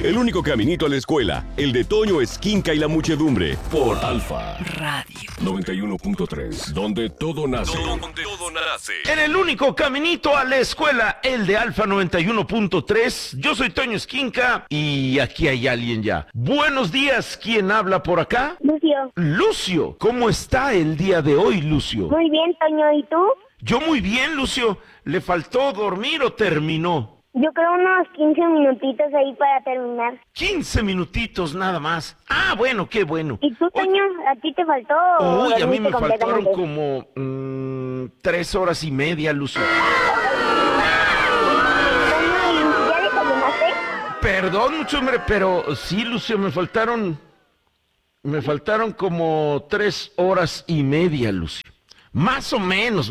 El único caminito a la escuela, el de Toño Esquinca y la muchedumbre, por Alfa Radio 91.3, donde todo nace. Donde todo nace. En el único caminito a la escuela, el de Alfa 91.3, yo soy Toño Esquinca y aquí hay alguien ya. Buenos días, ¿quién habla por acá? Lucio. Lucio, ¿cómo está el día de hoy, Lucio? Muy bien, Toño, ¿y tú? Yo muy bien, Lucio. ¿Le faltó dormir o terminó? Yo creo unos 15 minutitos ahí para terminar. 15 minutitos nada más. Ah, bueno, qué bueno. ¿Y tú, Toño, a ti te faltó o Uy, a mí dormiste me faltaron completamente? como 3 horas y media, Lucio. Toño, ¿y ya desayunaste? Perdón mucho, hombre, pero sí, Lucio, me faltaron como 3 horas y media, Lucio. Más o menos.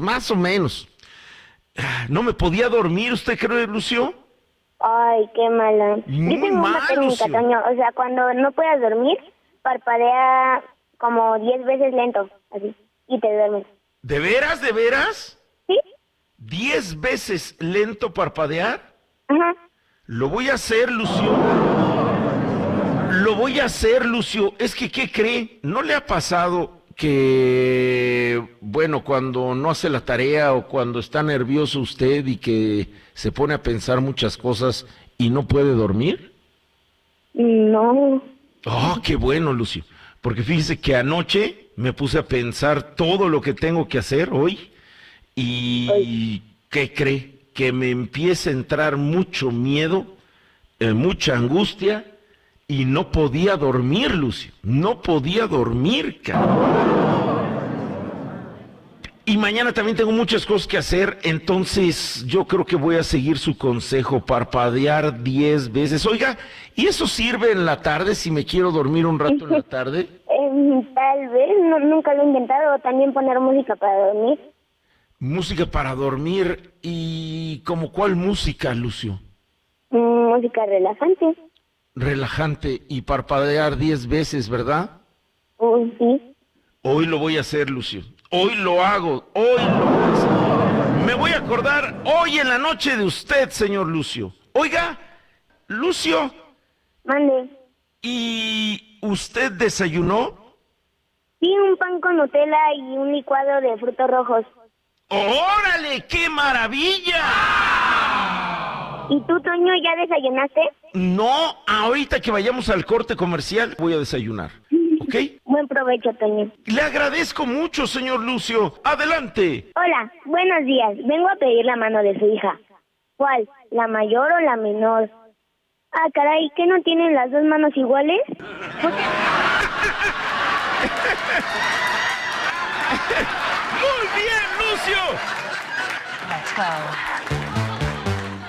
No me podía dormir, ¿usted cree, Lucio? Ay, qué mala. Muy Yo tengo una mal, técnica, Lucio. Toño. O sea, cuando no puedas dormir, parpadea como 10 veces lento, así, y te duermes. ¿De veras, de veras? ¿Sí? 10 veces lento parpadear. Ajá. Lo voy a hacer, Lucio. Es que, ¿qué cree? ¿No le ha pasado que, bueno, cuando no hace la tarea o cuando está nervioso usted y que se pone a pensar muchas cosas y no puede dormir? No. Oh, qué bueno, Lucio. Porque fíjese que anoche me puse a pensar todo lo que tengo que hacer hoy y ¿qué cree? Que me empieza a entrar mucho miedo, mucha angustia y no podía dormir, Lucio. No podía dormir, cabrón. Y mañana también tengo muchas cosas que hacer, entonces yo creo que voy a seguir su consejo, parpadear 10 veces. Oiga, ¿y eso sirve en la tarde si me quiero dormir un rato en la tarde? Tal vez, nunca lo he intentado. También poner música para dormir. Música para dormir, ¿y como cuál música, Lucio? Música relajante. Relajante y parpadear 10 veces, ¿verdad? Sí. Hoy lo voy a hacer, Lucio. Hoy lo hago, hoy lo voy a hacer. Me voy a acordar hoy en la noche de usted, señor Lucio. Oiga, Lucio, Mande. ¿y usted desayunó? Sí, un pan con Nutella y un licuado de frutos rojos. ¡Órale, qué maravilla! ¿Y tú, Toño, ya desayunaste? No, ahorita que vayamos al corte comercial voy a desayunar, ¿ok? Buen provecho, Toño. Le agradezco mucho, señor Lucio. Adelante. Hola, buenos días. Vengo a pedir la mano de su hija. ¿Cuál? ¿La mayor o la menor? Ah, caray, ¿qué no tienen las dos manos iguales? ¡Muy bien, Lucio! Let's go.